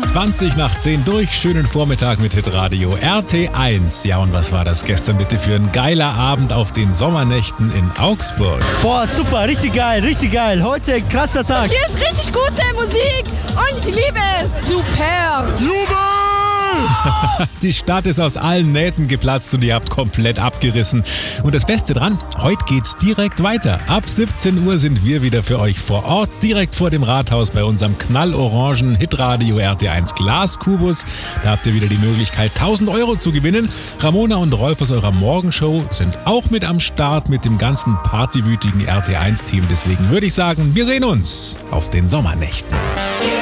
20 nach 10 durch. Schönen Vormittag mit Hitradio RT1. Ja, und was war das gestern bitte für ein geiler Abend auf den Sommernächten in Augsburg? Boah, super, richtig geil, richtig geil. Heute krasser Tag. Hier ist richtig gute Musik und ich liebe es. Super. Die Stadt ist aus allen Nähten geplatzt und ihr habt komplett abgerissen. Und das Beste dran, heute geht's direkt weiter. Ab 17 Uhr sind wir wieder für euch vor Ort, direkt vor dem Rathaus bei unserem knallorangen Hitradio RT1 Glaskubus. Da habt ihr wieder die Möglichkeit, 1000 Euro zu gewinnen. Ramona und Rolf aus eurer Morgenshow sind auch mit am Start mit dem ganzen partywütigen RT1-Team. Deswegen würde ich sagen, wir sehen uns auf den Sommernächten.